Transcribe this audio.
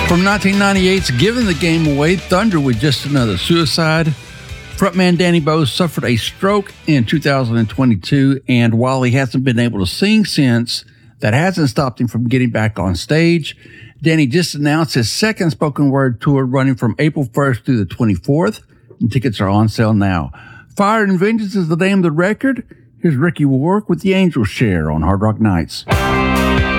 From 1998's Giving the Game Away, Thunder with Just Another Suicide. Frontman Danny Bowes suffered a stroke in 2022, and while he hasn't been able to sing since, that hasn't stopped him from getting back on stage. Danny just announced his second spoken word tour running from April 1st through the 24th, and tickets are on sale now. Fire and Vengeance is the name of the record. Here's Ricky Warwick with the Angels Share on Hard Rock Nights.